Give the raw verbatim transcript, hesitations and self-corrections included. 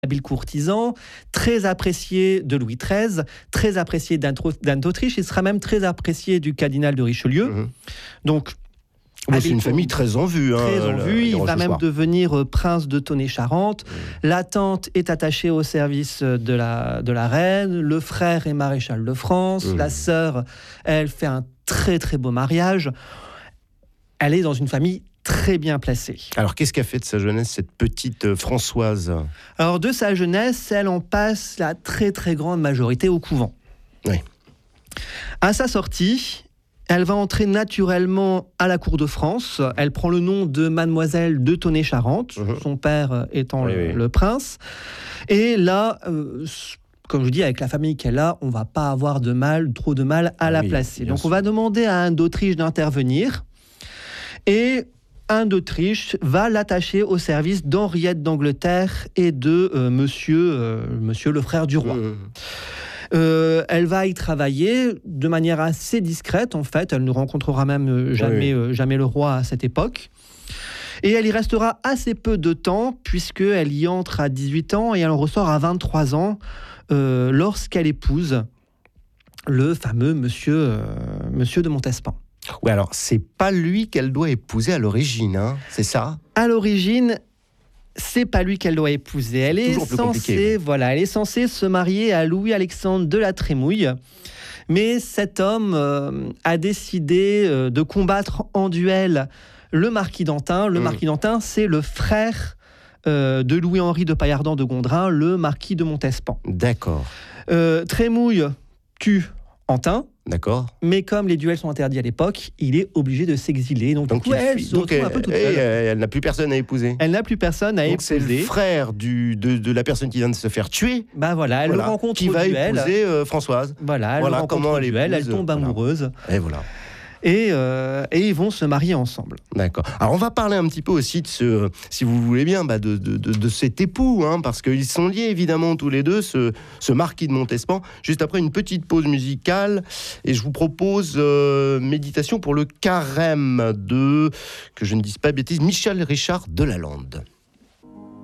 habile courtisan, très apprécié de Louis treize, très apprécié d'Anne d'Autriche, il sera même très apprécié du cardinal de Richelieu. Mmh. Donc, bon, c'est une famille très en vue. Hein, très en vue. Il va même devenir euh, prince de Tonnet-Charente. Mmh. La tante est attachée au service de la, de la reine. Le frère est maréchal de France. Mmh. La sœur, elle fait un très très beau mariage. Elle est dans une famille très bien placée. Alors, qu'est-ce qu'a fait de sa jeunesse cette petite Françoise ? Alors, de sa jeunesse, elle en passe la très très grande majorité au couvent. Oui. À sa sortie, elle va entrer naturellement à la cour de France. Elle prend le nom de Mademoiselle de Tonnet-Charente, mmh. son père étant oui, le, oui. le prince. Et là, euh, comme je dis, avec la famille qu'elle a, on ne va pas avoir de mal, trop de mal à ah, la oui, placer. Donc, sûr. On va demander à Anne d'Autriche d'intervenir. Et Anne d'Autriche va l'attacher au service d'Henriette d'Angleterre et de euh, monsieur, euh, monsieur le frère du roi. Mmh. Euh, elle va y travailler de manière assez discrète, en fait. Elle ne rencontrera même jamais, oui. euh, jamais le roi à cette époque. Et elle y restera assez peu de temps, puisqu'elle y entre à dix-huit ans et elle en ressort à vingt-trois ans, euh, lorsqu'elle épouse le fameux monsieur, euh, monsieur de Montespan. Oui, alors, c'est pas lui qu'elle doit épouser à l'origine, hein, c'est ça ? À l'origine, c'est pas lui qu'elle doit épouser. Elle est, est censée, voilà, elle est censée se marier à Louis-Alexandre de la Trémouille. Mais cet homme euh, a décidé euh, de combattre en duel le marquis d'Antin. Le mmh. marquis d'Antin, c'est le frère euh, de Louis-Henri de Paillardin de Gondrin, le marquis de Montespan. D'accord. Euh, Trémouille tue Antin. D'accord. Mais comme les duels sont interdits à l'époque, il est obligé de s'exiler. Donc, Donc, du coup, elle se retrouve elle, un peu toute seule. Elle, elle n'a plus personne à épouser. Elle n'a plus personne à Donc épouser. C'est le frère du, de, de la personne qui vient de se faire tuer. Bah voilà, elle voilà, le rencontre qui au va duel. épouser euh, Françoise. Voilà, elle voilà le rencontre comment au elle duel, épouse, elle tombe voilà. amoureuse. Et voilà. Et, euh, et ils vont se marier ensemble. D'accord. Alors on va parler un petit peu aussi de ce, si vous voulez bien, bah de, de, de, de cet époux, hein, parce qu'ils sont liés évidemment tous les deux, ce, ce marquis de Montespan. Juste après une petite pause musicale, et je vous propose euh, Méditation pour le carême de, que je ne dise pas bêtise, Michel Richard de Lalande.